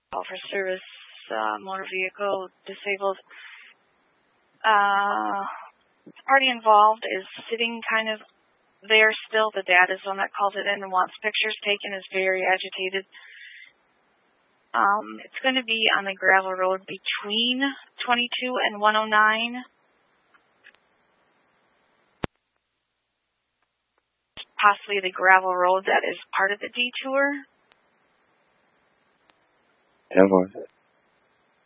call for service, motor vehicle disabled. The party involved is sitting kind of there still. The dad is the one that calls it in and wants pictures taken, is very agitated. It's going to be on the gravel road between 22 and 109. Possibly the gravel road that is part of the detour.